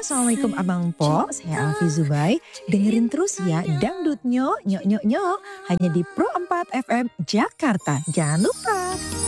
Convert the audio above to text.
assalamualaikum Abang Po, saya Alfi Zubai. Dengerin terus ya Dangdut Nyok Nyok Nyok Nyok hanya di Pro 4 FM Jakarta. Jangan lupa.